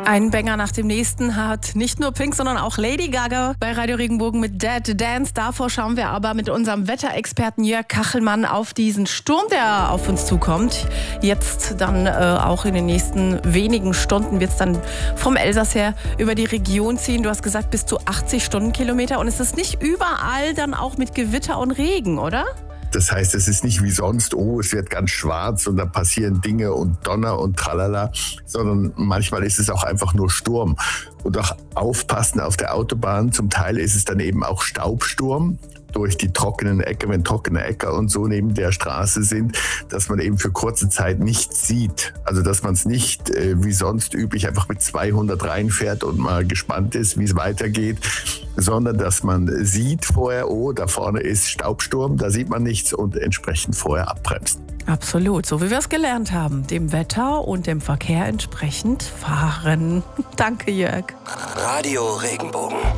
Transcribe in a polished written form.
Ein Banger nach dem nächsten hat nicht nur Pink, sondern auch Lady Gaga bei Radio Regenbogen mit Dead Dance. Davor schauen wir aber mit unserem Wetterexperten Jörg Kachelmann auf diesen Sturm, der auf uns zukommt. Jetzt dann auch in den nächsten wenigen Stunden wird es dann vom Elsass her über die Region ziehen. Du hast gesagt, bis zu 80 Stundenkilometer. Und es ist nicht überall dann auch mit Gewitter und Regen, oder? Das heißt, es ist nicht wie sonst, es wird ganz schwarz und da passieren Dinge und Donner und tralala, sondern manchmal ist es auch einfach nur Sturm. Und auch aufpassen auf der Autobahn, zum Teil ist es dann eben auch Staubsturm durch die trockenen Äcker, wenn trockene Äcker und so neben der Straße sind, dass man eben für kurze Zeit nichts sieht. Also dass man es nicht wie sonst üblich einfach mit 200 reinfährt und mal gespannt ist, wie es weitergeht, sondern dass man sieht vorher, da vorne ist Staubsturm, da sieht man nichts und entsprechend vorher abbremsen. Absolut, so wie wir es gelernt haben, dem Wetter und dem Verkehr entsprechend fahren. Danke, Jörg. Radio Regenbogen.